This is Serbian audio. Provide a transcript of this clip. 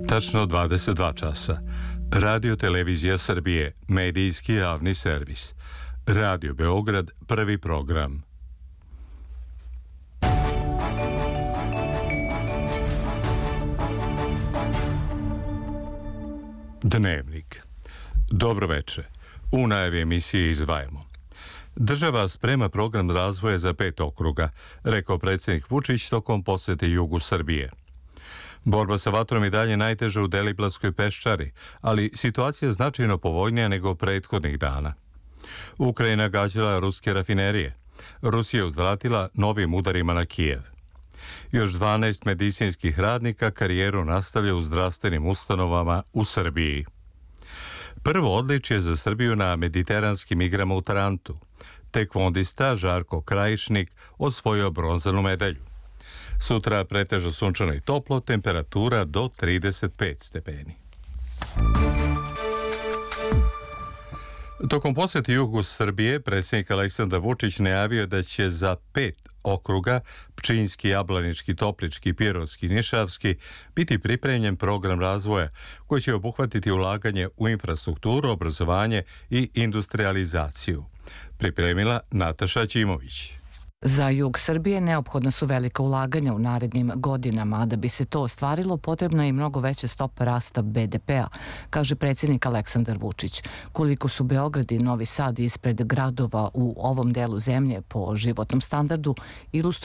Tačno 22 časa. Radio Televizija Srbije, medijski javni servis. Radio Beograd, prvi program. Dnevnik. Dobro veče. U najavi emisije izdvajamo. Država sprema program razvoja za 5 okruga, rekao predsjednik Vučić tokom posete jugu Srbije. Borba sa vatrom i dalje najteža u Deliblatskoj peščari, ali situacija je značajno povoljnija nego prethodnih dana. Ukrajina gađala ruske rafinerije. Rusija uzvratila novim udarima na Kijev. Još 12 medicinskih radnika karijeru nastavlja u zdravstvenim ustanovama u Srbiji. Prvo odličje za Srbiju na mediteranskim igrama u Tarantu. Tekvondista Žarko Krajišnik osvojio bronzanu medalju. Sutra pretežno sunčano i toplo, temperatura do 35 stepeni. Tokom posjete jugu Srbije, predsjednik Aleksandar Vučić najavio da će za 5 okruga, Pčinjski, Jablanički, Toplički, Pirotski, Nišavski, biti pripremljen program razvoja koji će obuhvatiti ulaganje u infrastrukturu, obrazovanje i industrializaciju. Pripremila Nataša Ćimović. Za jug Srbije neophodna su velika ulaganja u narednim godinama, a da bi se to ostvarilo potrebna je i mnogo veća stopa rasta BDP-a, kaže predsjednik Aleksandar Vučić. Koliko su Beograd i Novi Sad ispred gradova u ovom delu zemlje po životnom standardu, ilustruje